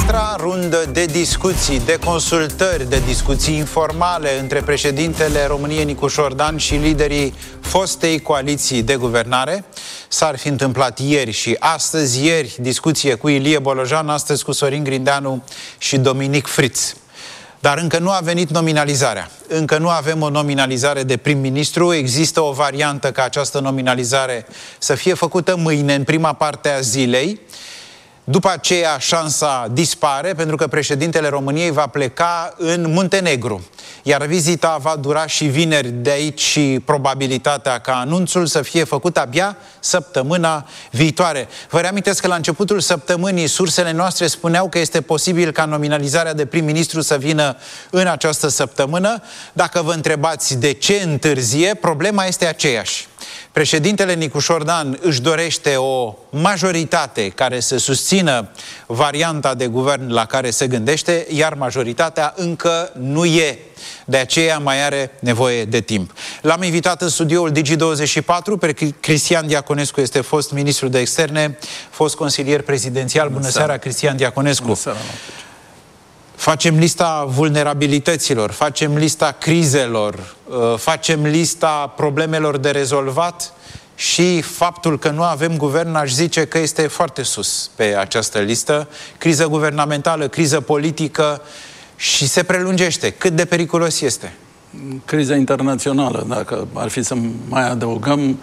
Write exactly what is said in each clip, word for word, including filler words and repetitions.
păstra rundă de discuții, de consultări, de discuții informale între președintele României Nicu Șordan și liderii fostei coaliții de guvernare s-ar fi întâmplat ieri și astăzi. Ieri discuție cu Ilie Bolojan, astăzi cu Sorin Grindeanu și Dominic Friț. Dar încă nu a venit nominalizarea. Încă nu avem o nominalizare de prim-ministru. Există o variantă ca această nominalizare să fie făcută mâine, în prima parte a zilei. După aceea șansa dispare, pentru că președintele României va pleca în Muntenegru. Iar vizita va dura și vineri, de aici și probabilitatea ca anunțul să fie făcut abia săptămâna viitoare. Vă reamintesc că la începutul săptămânii sursele noastre spuneau că este posibil ca nominalizarea de prim-ministru să vină în această săptămână. Dacă vă întrebați de ce întârzie, problema este aceeași. Președintele Nicu Șordan își dorește o majoritate care să susțină varianta de guvern la care se gândește, iar majoritatea încă nu e. De aceea mai are nevoie de timp. L-am invitat în studioul Digi douăzeci și patru pe Cristian Diaconescu, este fost ministru de externe, fost consilier prezidențial. Bună, Bună seara, seara, Cristian Diaconescu. Bună seara. Facem lista vulnerabilităților, facem lista crizelor, facem lista problemelor de rezolvat și faptul că nu avem guvern, aș zice că este foarte sus pe această listă. Criză guvernamentală, criză politică și se prelungește. Cât de periculos este? Criza internațională, dacă ar fi să mai adăugăm,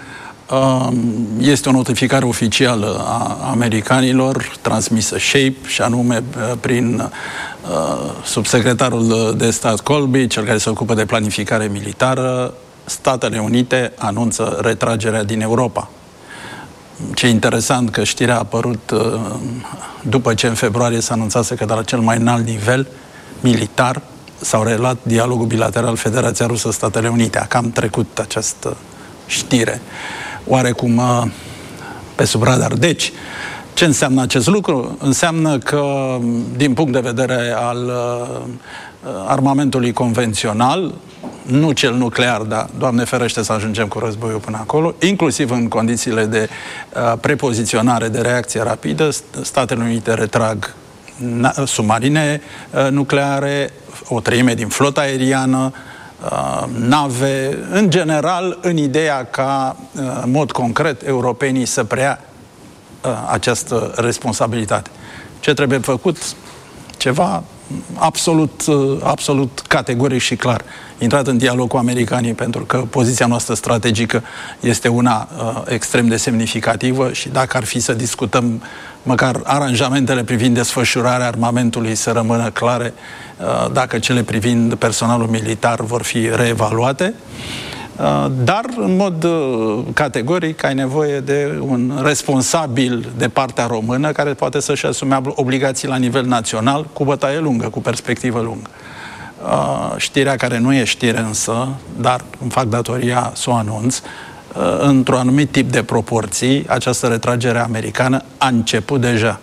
este o notificare oficială a americanilor transmisă SHAPE, și anume prin subsecretarul de stat Colby, cel care se ocupă de planificare militară. Statele Unite anunță retragerea din Europa. Ce interesant că știrea a apărut după ce în februarie s-a anunțat că de la cel mai înalt nivel militar s-au reluat dialogul bilateral Federația Rusă-Statele Unite. A cam trecut această știre oarecum pe sub radar. Deci, ce înseamnă acest lucru? Înseamnă că, din punct de vedere al armamentului convențional, nu cel nuclear, dar, Doamne ferește să ajungem cu războiul până acolo, inclusiv în condițiile de uh, prepoziționare, de reacție rapidă, Statele Unite retrag submarine uh, nucleare, o treime din flota aeriană, uh, nave, în general, în ideea ca, uh, în mod concret, europenii să preia uh, această responsabilitate. Ce trebuie făcut? Ceva absolut, absolut categoric și clar. Intrat în dialog cu americanii, pentru că poziția noastră strategică este una uh, extrem de semnificativă și dacă ar fi să discutăm măcar aranjamentele privind desfășurarea armamentului să rămână clare, uh, dacă cele privind personalul militar vor fi reevaluate. Dar, în mod categoric, ai nevoie de un responsabil de partea română care poate să-și asume obligații la nivel național cu bătaie lungă, cu perspectivă lungă. Știrea care nu e știre însă, dar îmi fac datoria să o anunț, într-un anumit tip de proporții, această retragere americană a început deja.